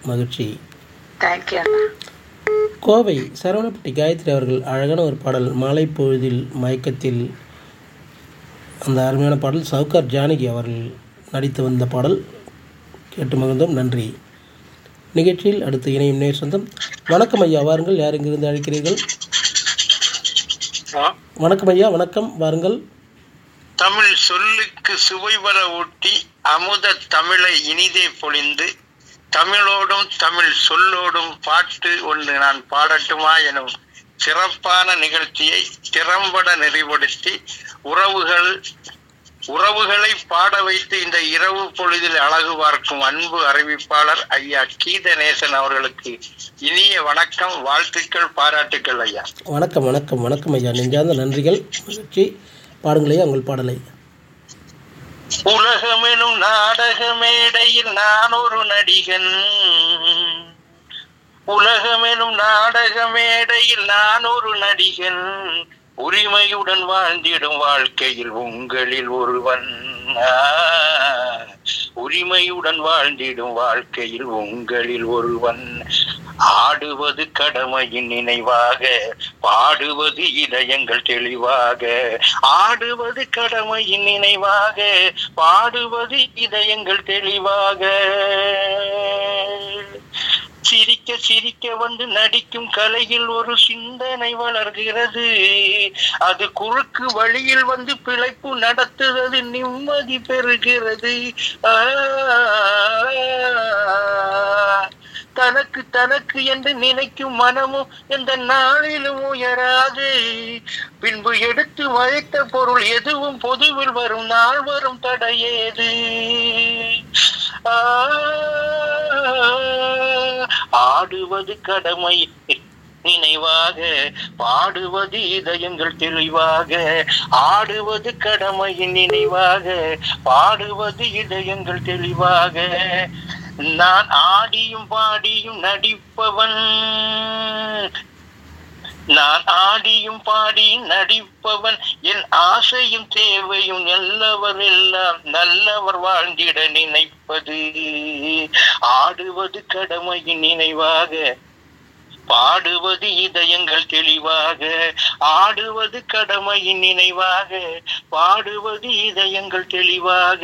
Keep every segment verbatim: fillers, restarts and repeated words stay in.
மகிழ்ச்சி. தேங்க்யூ. கோவை சரவணப்பட்டி காயத்ரி அவர்கள் அழகான ஒரு பாடல் மாலை பொழுதில் மயக்கத்தில். அந்த அருமையான பாடல் சவுகார் ஜானகி அவர்கள் நடித்து வந்த பாடல் கேட்டு மகிழ்ந்தோம். நன்றி. நிகழ்ச்சியில் அடுத்து இணையும் நேர் சொந்தம். வணக்கம் ஐயா, வாருங்கள். யார் இங்கிருந்து அழைக்கிறீர்கள்? வணக்கம் ஐயா. வணக்கம், வாருங்கள். தமிழ் சொல்லுக்கு சுவைவர ஊட்டி அமுத தமிழை இனிதே பொழிந்து தமிழோடும் தமிழ் சொல்லோடும் பாட்டு ஒன்று நான் பாடட்டுமா எனும் சிறப்பான நிகழ்ச்சியை திறம்பட நெறிப்படுத்தி உறவுகள் உறவுகளை பாட வைத்து இந்த இரவு பொழுதில் அழகு பார்க்கும் அன்பு அறிவிப்பாளர் ஐயா கீதநேசன் அவர்களுக்கு இனிய வணக்கம், வாழ்த்துக்கள், பாராட்டுக்கள் ஐயா. வணக்கம் வணக்கம் வணக்கம் ஐயா, நெஞ்சார்ந்த நன்றிகள். மகிழ்ச்சி. பாடுங்களையா உங்கள் பாடலை. உலகமெனும் நாடக மேடையில் நான் ஒரு நடிகன், உலகமெனும் நாடக மேடையில் நான் ஒரு நடிகன், உரிமையுடன் வாழ்ந்திடும் வாழ்க்கையில் உங்களில் ஒருவன், உரிமையுடன் வாழ்ந்திடும் வாழ்க்கையில் உங்களில் ஒருவன், ஆடுவது கடமையின் நினைவாக, பாடுவது இதயங்கள் தெளிவாக, ஆடுவது கடமையின் நினைவாக, பாடுவது இதயங்கள் தெளிவாக, சிரிக்க சிரிக்க வந்து நடிக்கும் கலையில் ஒரு சிந்தனை வளர்கிறது, அது குறுக்கு வழியில் வந்து பிழைப்பு நடத்துவது நிம்மதி பெறுகிறது, தனக்கு தனக்கு என்று நினைக்கும் மனமும் எந்த நாளிலும் உயராது, பின்பு எடுத்து வைத்த பொருள் எதுவும் பொதுவில் வரும் நாள் வரும் தடையேது, ஆடுவது கடமை நினைவாக, பாடுவது இதயங்கள் தெளிவாக, ஆடுவது கடமையின் நினைவாக, பாடுவது இதயங்கள் தெளிவாக, நான் ஆடியும் பாடியும் நடிப்பவன், நான் ஆடியும் பாடியும் நடிப்பவன், என் ஆசையும் தேவையும் நல்லவர் எல்லாம் நல்லவர் வாழ்ந்திட நினைப்பது, ஆடுவது கடமையின் நினைவாக, பாடுவது இதயங்கள் தெளிவாக, ஆடுவது கடமையின் நினைவாக, பாடுவது இதயங்கள் தெளிவாக.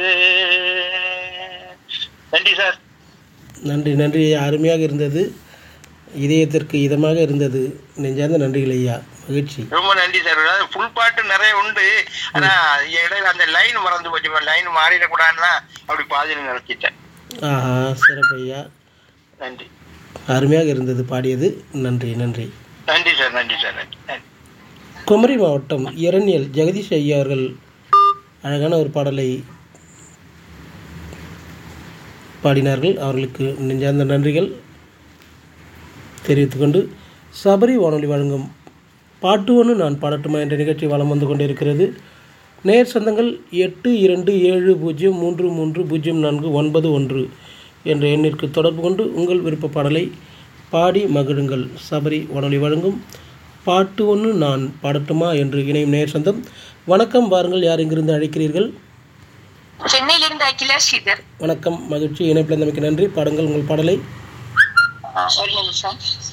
நன்றி சார். நன்றி நன்றி. அருமையாக இருந்தது, இதயத்திற்கு இதமாக இருந்தது. நெஞ்சார்ந்த நன்றிகள் ஐயா, மகிழ்ச்சி. ரொம்ப நன்றி சார். ஃபுல் பாட்டு நிறைய உண்டு, ஆனா இடையில அந்த லைன் மறந்து போச்சு, லைன் மாறிடக்கூடாதுன்னா அப்படி பாதியில் நிறுத்திட்டேன். ஆஹா, சிறப்பு ஐயா, நன்றி. அருமையாக இருந்தது பாடியது. நன்றி நன்றி நன்றி சார். நன்றி சார். நன்றி. குமரி மாவட்டம் இரணியல் ஜெகதீஷ் ஐயா அவர்கள் அழகான ஒரு பாடலை பாடினார்கள். அவர்களுக்கு நெஞ்சார்ந்த நன்றிகள் தெரிவித்துக்கொண்டு சபரி வானொலி வழங்கும் பாட்டு ஒன்று நான் பாடட்டுமா என்ற நிகழ்ச்சி வலம் வந்து கொண்டிருக்கிறது. நேர் சொந்தங்கள் எட்டு இரண்டு ஏழு பூஜ்ஜியம் மூன்று மூன்று பூஜ்ஜியம் நான்கு ஒன்பது ஒன்று என்ற எண்ணிற்கு தொடர்பு கொண்டு உங்கள் விருப்ப பாடலை பாடி மகிழுங்கள். சபரி வானொலி வழங்கும் பாட்டு ஒன்று நான் பாடட்டுமா என்று இணையும் நேர் சொந்தம். வணக்கம், வாருங்கள். யார் இங்கிருந்து அழைக்கிறீர்கள்? சென்னையிலிருந்து அகிலா ஸ்ரீதர். வணக்கம், மகிழ்ச்சி. இணைப்பில் இருந்தமைக்கு நன்றி. பாடுங்கள் உங்கள் பாடலை. ஒரு நிமிஷம்.